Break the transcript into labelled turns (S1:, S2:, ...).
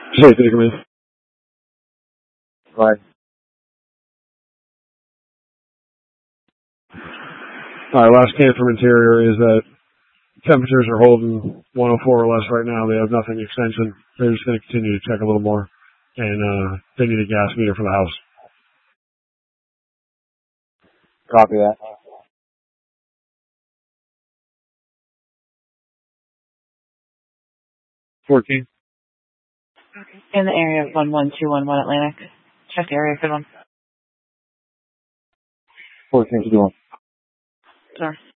S1: Hey, did you come in? Right. Alright, last scan from interior is that temperatures are holding 104 or less right now. They have nothing extension. They're just going to continue to check a little more. And they need a gas meter for the house.
S2: Copy that.
S1: $14.
S3: In the area of 11211 Atlantic. Check the area, good one.
S2: 14 to 1.
S3: Sorry.